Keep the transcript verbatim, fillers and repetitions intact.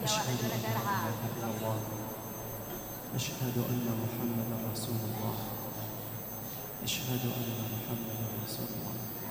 أشهد أن لا إله إلا الله. أشهد أن محمدا رسول الله. أشهد أن محمدا رسول الله.